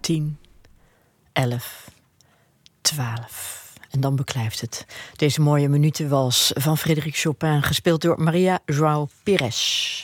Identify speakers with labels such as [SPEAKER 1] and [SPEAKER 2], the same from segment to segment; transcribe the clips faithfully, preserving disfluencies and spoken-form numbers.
[SPEAKER 1] tien, elf, twaalf. En dan beklijft het. Deze mooie minutenwals van Frédéric Chopin, gespeeld door Maria João Pires.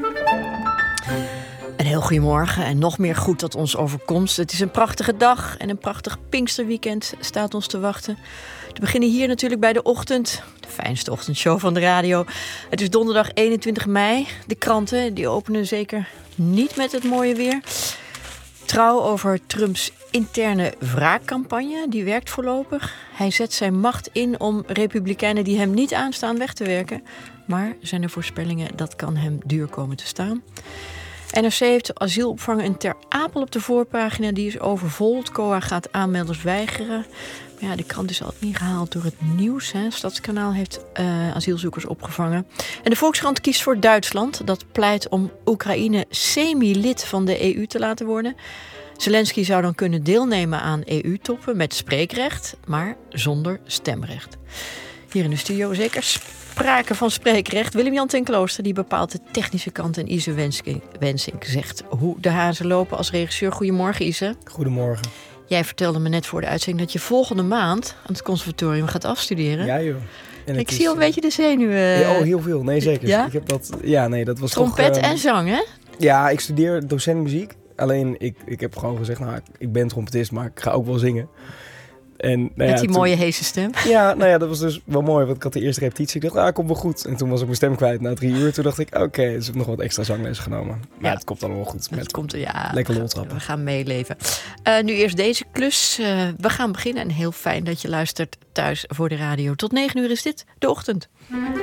[SPEAKER 1] Een heel goedemorgen en nog meer goed dat ons overkomt. Het is een prachtige dag en een prachtig Pinksterweekend staat ons te wachten. We beginnen hier natuurlijk bij de ochtend, de fijnste ochtendshow van de radio. Het is donderdag eenentwintig mei. De kranten die openen zeker niet met het mooie weer. Trouw over Trumps interne wraakcampagne, die werkt voorlopig. Hij zet zijn macht in om republikeinen die hem niet aanstaan weg te werken. Maar zijn er voorspellingen, dat kan hem duur komen te staan. N R C heeft asielopvang in Ter Apel op de voorpagina. Die is overvol. Het C O A gaat aanmelders weigeren. Maar ja, de krant is al ingehaald door het nieuws. Hè. Stadskanaal heeft uh, asielzoekers opgevangen. En de Volkskrant kiest voor Duitsland. Dat pleit om Oekraïne semi-lid van de E U te laten worden. Zelensky zou dan kunnen deelnemen aan E U-toppen met spreekrecht, maar zonder stemrecht. Hier in de studio zeker sprake van spreekrecht. Willem-Jan ten Klooster die bepaalt de technische kant en Ise Wensink, Wensink zegt hoe de hazen lopen als regisseur. Goedemorgen, Ise.
[SPEAKER 2] Goedemorgen.
[SPEAKER 1] Jij vertelde me net voor de uitzending dat je volgende maand aan het conservatorium gaat afstuderen.
[SPEAKER 2] Ja, joh. En
[SPEAKER 1] ik
[SPEAKER 2] is,
[SPEAKER 1] zie al een beetje de zenuwen.
[SPEAKER 2] Ja, oh, heel veel. Nee, zeker.
[SPEAKER 1] Ja?
[SPEAKER 2] Ik heb dat, ja, nee, dat was
[SPEAKER 1] Trompet
[SPEAKER 2] toch, uh,
[SPEAKER 1] en zang, hè?
[SPEAKER 2] Ja, ik studeer docent muziek. Alleen, ik, ik heb gewoon gezegd, nou, ik, ik ben trompetist, maar ik ga ook wel zingen. En, nou
[SPEAKER 1] Met
[SPEAKER 2] ja,
[SPEAKER 1] die
[SPEAKER 2] toen,
[SPEAKER 1] mooie heese stem.
[SPEAKER 2] Ja, nou ja, dat was dus wel mooi, want ik had de eerste repetitie. Ik dacht, ah, komt wel goed. En toen was ik mijn stem kwijt na drie uur. Toen dacht ik, oké, okay, dus ik heb nog wat extra zangles genomen. Maar
[SPEAKER 1] ja.
[SPEAKER 2] het komt allemaal wel goed. Met
[SPEAKER 1] het komt, ja,
[SPEAKER 2] lekker
[SPEAKER 1] we
[SPEAKER 2] loltrappen.
[SPEAKER 1] gaan, we gaan meeleven. Uh, nu eerst deze klus. Uh, we gaan beginnen en heel fijn dat je luistert thuis voor de radio. Tot negen uur is dit de ochtend.